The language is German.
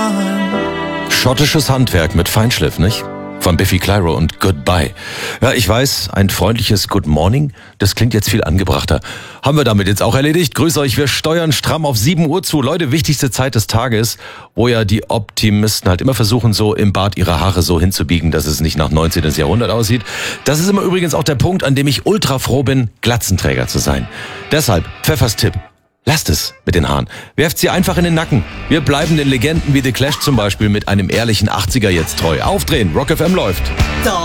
Schottisches Handwerk mit Feinschliff, nicht? Von Biffy Clyro und Goodbye. Ja, ich weiß, ein freundliches Good Morning, das klingt jetzt viel angebrachter. Haben wir damit jetzt auch erledigt? Grüß euch, wir steuern stramm auf 7 Uhr zu. Leute, wichtigste Zeit des Tages, wo ja die Optimisten halt immer versuchen, so im Bart ihre Haare so hinzubiegen, dass es nicht nach 19. Jahrhundert aussieht. Das ist immer übrigens auch der Punkt, an dem ich ultra froh bin, Glatzenträger zu sein. Deshalb, Pfeffers Tipp. Lasst es mit den Haaren. Werft sie einfach in den Nacken. Wir bleiben den Legenden wie The Clash zum Beispiel mit einem ehrlichen 80er jetzt treu. Aufdrehen, Rock FM läuft.